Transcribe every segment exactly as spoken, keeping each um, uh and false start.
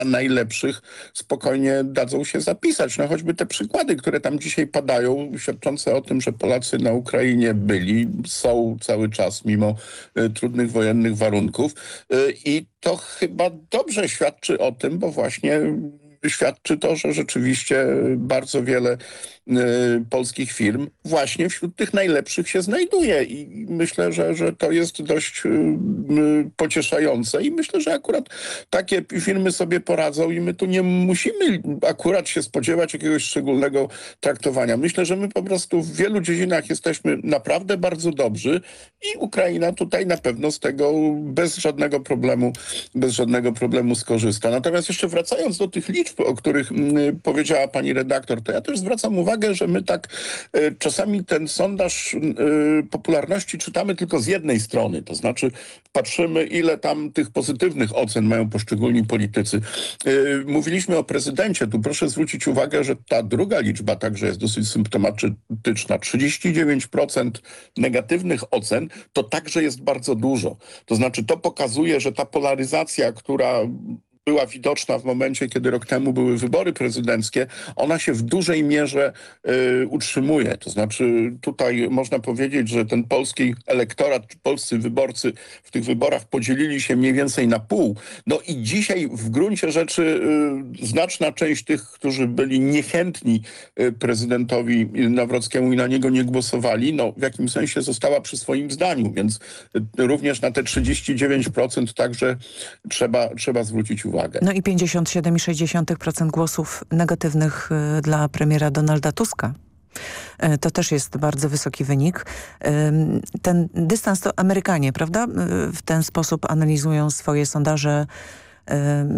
najlepszych spokojnie dadzą się zapisać. No choćby te przykłady, które tam dzisiaj padają, świadczące o tym, że Polacy na Ukrainie byli, są cały czas mimo y, trudnych wojennych warunków. Y, I to chyba dobrze świadczy o tym, bo właśnie świadczy to, że rzeczywiście bardzo wiele y, polskich firm właśnie wśród tych najlepszych się znajduje i myślę, że, że to jest dość y, y, pocieszające i myślę, że akurat takie firmy sobie poradzą i my tu nie musimy akurat się spodziewać jakiegoś szczególnego traktowania. Myślę, że my po prostu w wielu dziedzinach jesteśmy naprawdę bardzo dobrzy i Ukraina tutaj na pewno z tego bez żadnego problemu, bez żadnego problemu skorzysta. Natomiast jeszcze wracając do tych liczb, o których mm, powiedziała pani redaktor, to ja też zwracam uwagę, że my tak y, czasami ten sondaż y, popularności czytamy tylko z jednej strony, to znaczy patrzymy, ile tam tych pozytywnych ocen mają poszczególni politycy. Y, mówiliśmy o prezydencie, tu proszę zwrócić uwagę, że ta druga liczba także jest dosyć symptomatyczna. trzydzieści dziewięć procent negatywnych ocen to także jest bardzo dużo. To znaczy to pokazuje, że ta polaryzacja, która była widoczna w momencie, kiedy rok temu były wybory prezydenckie, ona się w dużej mierze y, utrzymuje. To znaczy tutaj można powiedzieć, że ten polski elektorat, polscy wyborcy w tych wyborach podzielili się mniej więcej na pół. No i dzisiaj w gruncie rzeczy y, znaczna część tych, którzy byli niechętni y, prezydentowi Nawrockiemu i na niego nie głosowali, no w jakimś sensie została przy swoim zdaniu, więc y, również na te trzydzieści dziewięć procent także trzeba, trzeba zwrócić uwagę. Uwagę. No i pięćdziesiąt siedem przecinek sześć procent głosów negatywnych y, dla premiera Donalda Tuska. Y, to też jest bardzo wysoki wynik. Y, ten dystans to Amerykanie, prawda? Y, w ten sposób analizują swoje sondaże. Y,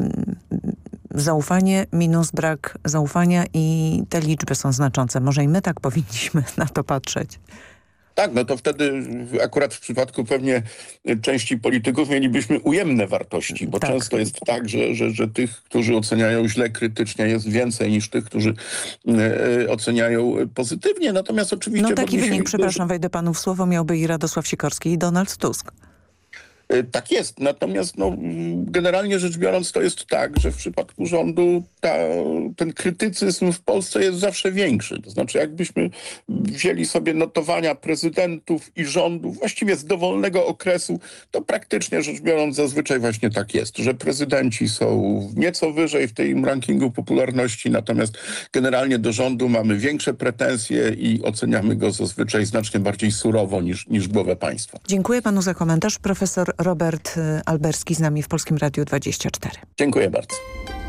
zaufanie minus brak zaufania i te liczby są znaczące. Może i my tak powinniśmy na to patrzeć. Tak, no to wtedy akurat w przypadku pewnie części polityków mielibyśmy ujemne wartości, bo tak. często jest tak, że, że, że tych, którzy oceniają źle krytycznie jest więcej niż tych, którzy e, oceniają pozytywnie. Natomiast oczywiście... No taki wynik, do... przepraszam, wejdę panu w słowo, miałby i Radosław Sikorski i Donald Tusk. Tak jest, natomiast no, generalnie rzecz biorąc to jest tak, że w przypadku rządu ta, ten krytycyzm w Polsce jest zawsze większy. To znaczy jakbyśmy wzięli sobie notowania prezydentów i rządów właściwie z dowolnego okresu, to praktycznie rzecz biorąc zazwyczaj właśnie tak jest, że prezydenci są nieco wyżej w tym rankingu popularności, natomiast generalnie do rządu mamy większe pretensje i oceniamy go zazwyczaj znacznie bardziej surowo niż, niż głowę państwa. Dziękuję panu za komentarz. Profesor Robert Alberski z nami w Polskim Radiu dwadzieścia cztery. Dziękuję bardzo.